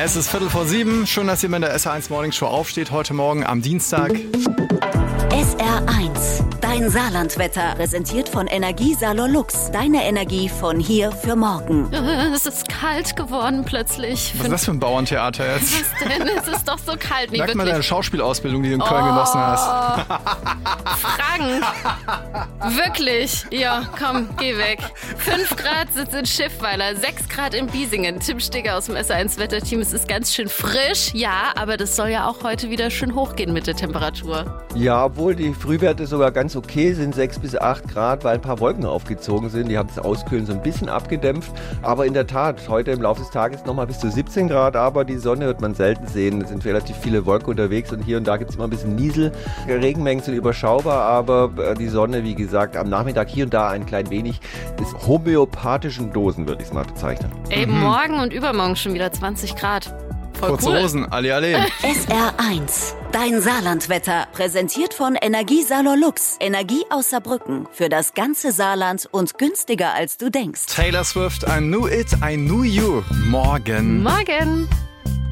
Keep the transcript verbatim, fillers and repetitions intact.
Es ist Viertel vor sieben. Schön, dass ihr mit der S R eins Morning Show aufsteht. Heute Morgen am Dienstag. S R eins, dein Saarlandwetter, präsentiert von Energiesalon Lux. Deine Energie von hier für morgen. Es ist kalt geworden plötzlich. Was ist das für ein Bauerntheater jetzt? Was denn? Es ist doch so kalt. Nee, Sag mal wirklich. deine Schauspielausbildung, die du in Köln oh. genossen hast. Fragen. Wirklich. Ja, komm, geh weg. Fünf Grad sitzt in Schiffweiler, sechs Grad in Biesingen. Tim Stegger aus dem S R eins Wetterteam. Es ist ganz schön frisch, ja, aber das soll ja auch heute wieder schön hochgehen mit der Temperatur. Ja, obwohl die Frühwerte sogar ganz okay sind, sechs bis acht Grad, weil ein paar Wolken aufgezogen sind. Die haben das Auskühlen so ein bisschen abgedämpft. Aber in der Tat, heute im Laufe des Tages nochmal bis zu siebzehn Grad, aber die Sonne wird man selten sehen. Es sind relativ viele Wolken unterwegs und hier und da gibt es immer ein bisschen Niesel. Regenmengen sind überschaubar, aber die Sonne, wie gesagt, am Nachmittag hier und da ein klein wenig. Ist homöopathischen Dosen, würde ich es mal bezeichnen. Ey, mhm. morgen und übermorgen schon wieder zwanzig Grad. Voll Kurze cool. Hosen, alle, alle. S R eins, dein Saarlandwetter, präsentiert von Energiesalon Lux. Energie aus Saarbrücken für das ganze Saarland und günstiger als du denkst. Taylor Swift, I knew it, I knew you. Morgen. Morgen.